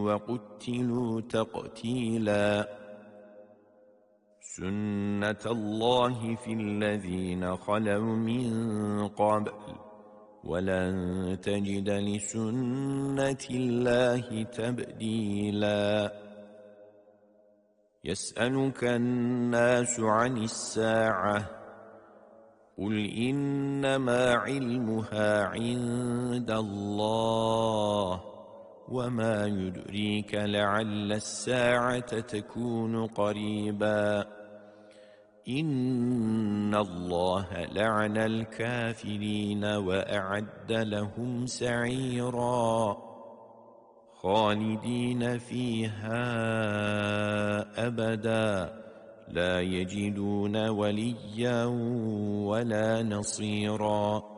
وقتلوا تقتيلا سنة الله في الذين خلوا من قبل ولن تجد لسنة الله تبديلا يسألك الناس عن الساعة قل إنما علمها عند الله وما يدريك لعل الساعة تكون قريبا إن الله لعن الكافرين وأعد لهم سعيرا خالدين فيها أبدا لا يجدون وليا ولا نصيرا